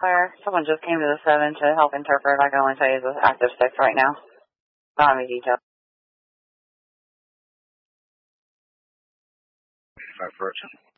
Claire. Someone just came to the 7 to help interpret. I can only tell you the active 6 right now. Don't have any details. Approaching.